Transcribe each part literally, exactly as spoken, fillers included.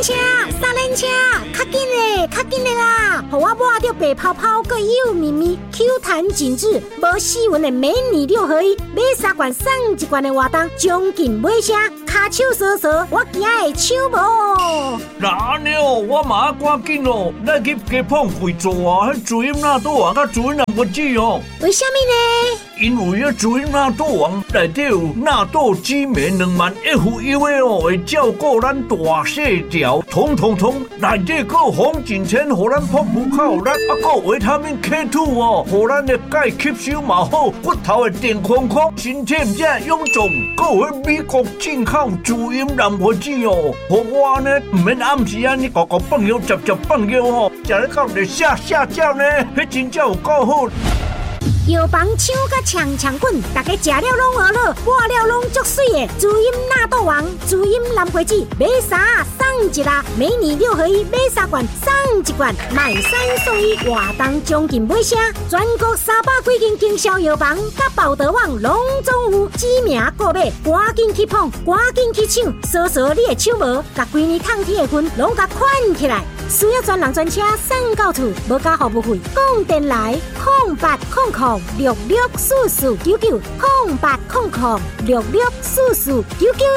车，三轮车，较紧嘞，较紧嘞啦！互我摸到白泡泡，个幼绵绵 ，Q 弹紧致，无细纹的美女六合一，买三罐送一罐的活动，将近买啥？骹手扫扫，我惊会手无。 哪了？我马上赶紧哦，来去街坊会做啊！迄主音那多王甲主音两个字哦。 为什么呢？ 因为迄主音那多王内底有纳豆激酶两万 F U A 哦，会照顾咱大细条，统统统内底个红景天，互咱泡泡靠咱啊个维他命 K 二 哦，互咱的钙吸收嘛好，骨头会电框框，身体唔只臃肿，个有美国进口主音蓝果子哦，互我呢唔免暗时安尼个个放药，接接放药哦，食咧到就下下照呢，迄真正有够好。 药房抢甲强强滚，大家食了拢好乐，抹了拢足水的。主音纳豆王，主音蓝桂子，买三送一啦！美女六合一，买三罐送一罐，买三送一，活动将近买啥？全国三百几间经销药房，甲宝德网拢总有，知名购买，赶紧去捧，赶紧去抢，扫扫你的手无，甲规年抗体的菌拢甲款起来。需要专人专车送到厝，无加服务费。讲电来空八空空六六四四九九，空八空空六六四四九九。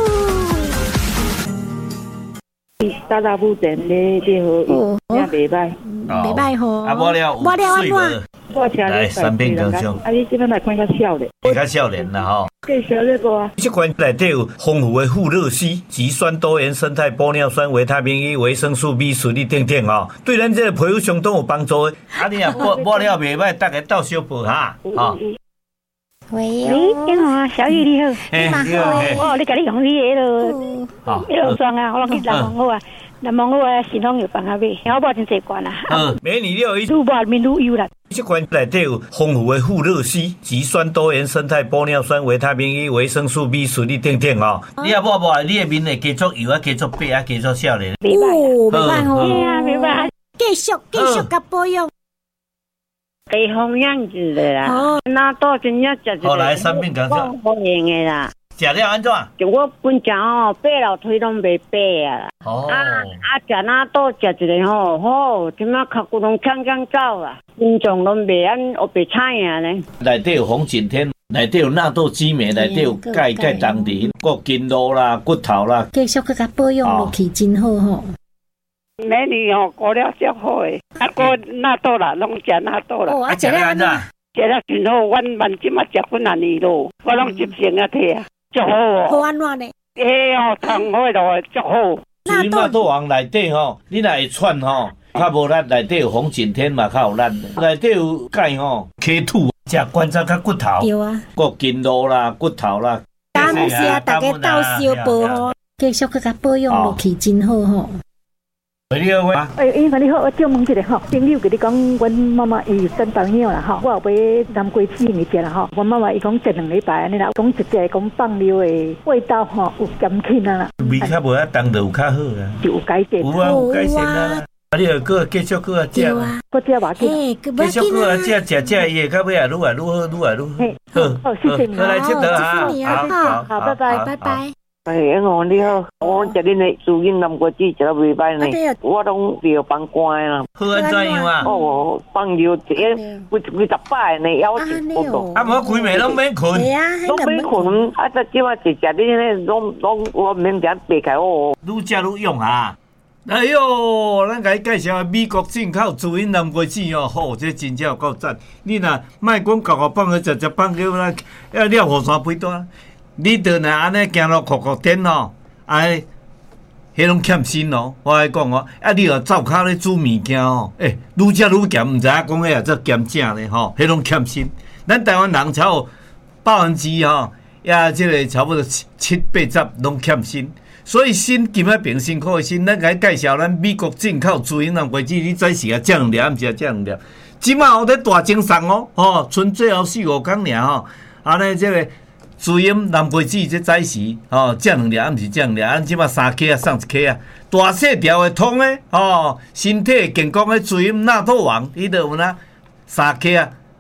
大大不等咧，这好，也袂歹， 袂歹吼。 啊，我了， 我了安怎？ 我听来三遍高雄。 啊，你这边来看较少咧， 较少年啦吼。 介绍那个啊。 这款内底有丰富的富乐烯、极酸多元生态玻尿酸、维他命 E、维生素 B、水力等等哦，对咱这个皮肤相当有帮助的。啊，你啊摸摸了袂歹，大家到小补哈，哈。 喂哦，你好啊，小雨你好， 你好， 哦，你家己用你迄落，迄落霜啊，我去南蒙古啊，南蒙古啊，新丰药房啊买，我买真济罐啊。 嗯，美女了， 愈买面愈油啦。 这款内底有丰富的富乐烯、极酸多元生态玻尿酸、维他命 E、维生素 B、水力等等哦。你也摸摸，你的面会加速油啊，加速白啊，加速少年。 袂歹， 袂歹吼。 对啊，袂歹。 继续继续甲保养。 地方样子的啦，那到真正食一个， 后来三遍讲说， 好用的啦。 食了安怎？ 就我本身哦，爬楼梯拢袂爬啊。 哦。 啊啊，食那倒食一个吼，好，即马脚骨拢强强走啊，心脏拢袂安学白菜啊呢。 内底有红景天，内底有纳豆激酶，内底有钙、钙当锭，个筋络啦、骨头啦。 继续去甲保养落去，真好吼。 美女吼，过了足好诶，啊个纳豆啦，拢食纳豆啦。 哦，啊食了安怎？ 食了真好，阮万即马食几啊年咯，我拢执行啊摕啊，足好哦。 好安怎呢？ 诶吼，汤好咯，足好。 至于纳豆王内底吼，你若会串吼，较无力，内底有红景天嘛，较有力。内底有钙吼，K 二，食关节较骨头。 对啊。 个筋络啦、骨头啦。 感谢大家到小报吼，继续去甲保养落去，真好吼。 你好，喂。 诶，因为你好，我借问一下吼，朋友跟你讲，阮妈妈伊生朋友啦吼，我有买南瓜子用伊食啦吼，阮妈妈伊讲食两礼拜安尼啦，讲一只讲放尿的味道吼有减轻啊啦， 味较无啊重就有较好啦， 就有改善， 有啊有改善啦。啊，你又搁继续搁啊食啊， 搁食偌紧， 继续搁啊食食食伊会到尾啊愈来愈好愈来愈好。 好，谢谢你， 好来佚佗啊， 好， 好，拜拜， 拜拜。 哎，我你好，我食恁的主音南瓜子食得袂歹呢，我拢药房关啦。 好安怎样啊？ 哦，放药一个几几十摆呢，要钱不多。 啊，无规暝拢免困， 拢免困，啊，这即马食食恁咧，拢拢我免点白开哦。 愈食愈用啊！哎哟，咱甲你介绍美国进口主音南瓜子哦，吼，这真正有够赞！你若莫讲搞搞放去直接放去咱要了火山肥大。你着若安尼行路酷酷点吼，哎，迄拢欠薪咯。我来讲哦，啊，你若灶骹咧煮物件吼，诶、欸，愈食愈咸，毋知影讲迄也做咸正咧吼，迄拢欠薪。咱台湾人才有百分之吼，也即个差不多七七八十拢欠薪。所以薪金啊平辛苦的薪，咱甲你介绍咱美国进口主音南瓜子，你早时啊降两粒，毋是啊降两粒。即马有咧大精送哦，吼，剩最后四五工尔吼，安尼即个。主音南瓜子这早时吼，降两粒，毋是降两粒，咱即马三克啊，送一克啊，大细条的通诶，吼，身体健康的主音纳豆王，伊就有哪三克啊，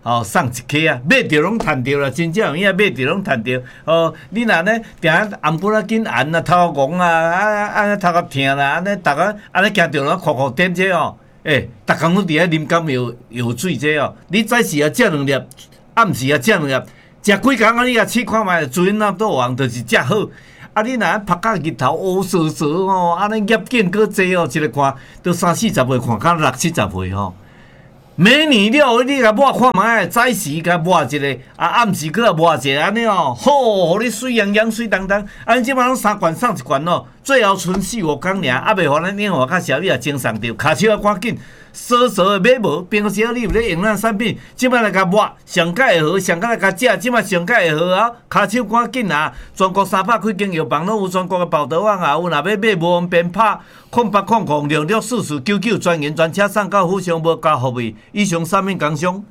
哦，送一克啊，买着拢趁着啦，真正有影买着拢趁着。哦，你若呢，定下暗不啦紧按啊，头戆啊，啊啊头壳疼啦，安尼逐个安尼行着拢哭哭点者哦。诶，逐工拢伫遐啉甘药药水者哦。你早时啊食两粒，暗时啊食两粒，食几工啊你啊试看觅，主因那倒王就是食好。啊，你若拍到日头乌索索哦，安尼业见搁济哦，一个看都三四十岁，看到六七十岁吼。每年了，你甲抹看觅，早时甲抹一个，啊暗时搁抹一个，安尼哦，好，互你水洋洋、水当当。啊，你即摆拢三罐送一罐哦，最后剩四五工尔，啊袂互咱另外甲小丽也精送着，骹手啊赶紧。少少的买无，平时你有咧用咱产品，即摆来甲抹，上盖会好，上盖来甲食，即摆上盖会好啊！骹手赶紧啊！全国三百几间药房拢有，全国的报道网也有，若要买无方便拍空八空空六六四四九九专员专车送到府上无加服务。以上产品工商。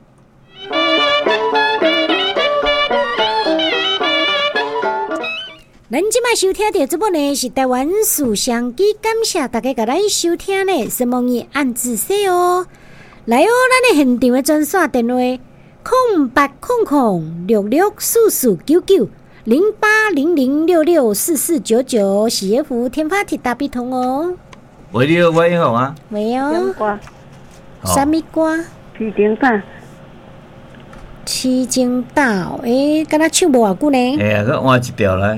咱即摆收听到这部呢是台湾树香机，感谢大家甲咱收听呢，希望伊按仔细哦。来哦，咱的现场的专线电话：空八空空六六四四九九零八零零六六四四九九，喜悦服天发铁大笔筒哦。 喂，你好，喂，好啊。 喂哦。 瓜， 啥物瓜？ 七斤半。 七斤大，诶，敢若唱无偌久呢？ 哎呀，佮换一条来。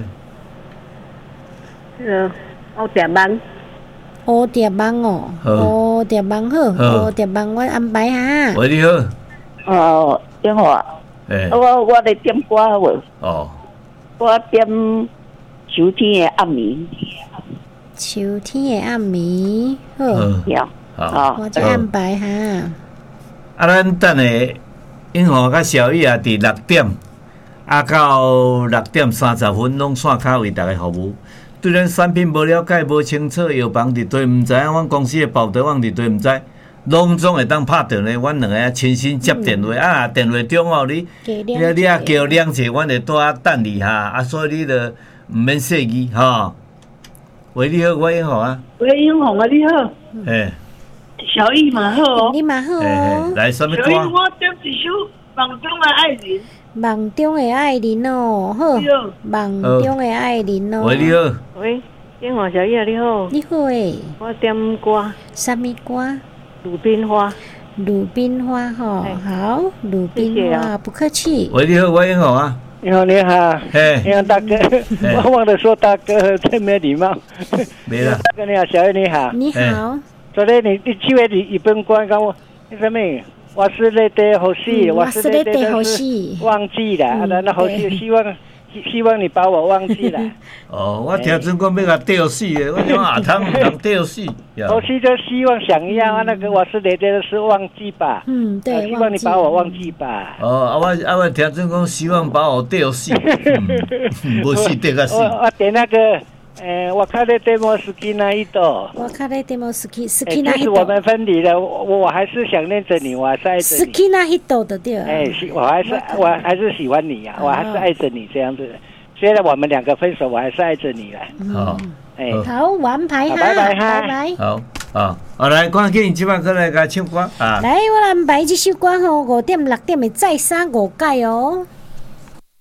呃，乌蝶网， 乌蝶网哦，乌蝶网好，乌蝶网我安排下。 喂，你好。 哦，电话。 诶。 我我咧点歌无？ 哦。 我点秋天的暗暝。 秋天的暗暝，好。 有。 好。 我再安排下。 啊，咱等下永和甲小雨啊，伫六点啊到六点三十分拢线卡为大家服务。对咱产品无了解、无清楚，药房伫对毋知影，阮公司的报道网伫对毋知，拢总会当拍电话，阮两个亲身接电话。啊，电话中哦，你你你啊叫两次，阮会拄啊等你哈。啊，所以你著毋免细语吼。喂，你好，我永和啊。 喂，永和啊，你好。 诶。 小玉嘛好哦。 你嘛好哦。 来，什么歌？ 小玉，我点一首梦中的爱人。 梦中的爱人哦，好。梦中的爱人哦。 喂，你好。 喂，永和小玉你好。 你好诶。 我点歌。 什么歌？ 鲁冰花。 鲁冰花吼，好，鲁冰花，不客气。 喂，你好，我永和啊。 你好，你好，你好，大哥，我忘了说大哥，真没礼貌。 没了。 大哥你好，小玉你好。 你好。 昨天你你七月你一本官讲我什么？我是那的好戏， 我是那的好戏， 忘记了，啊，那好戏，希望希望你把我忘记了。 哦，我听真讲要甲吊死的，我讲下趟唔通吊死。 好戏就希望想要啊，那个我是那的是忘记吧。 嗯，对， 希望你把我忘记吧。 哦，啊我啊我听真讲希望把我吊死，无死吊个死。 我我点那个。呃，我看的 demo 是去那一朵。 我看的 demo 是去是去那一朵。 就是我们分离了，我我还是想念着你，我还是爱着你。 是去那一朵的对。 哎，我还是我还是喜欢你呀、啊，我还是爱着你这样子。虽然我们两个分手，我还是爱着你了。 好， 哎， 好，我安排哈， 拜拜哈，拜拜。 好，啊，好来，赶紧即摆过来甲唱歌啊。 来，我安排这首歌吼，五点六点的再三五改哦。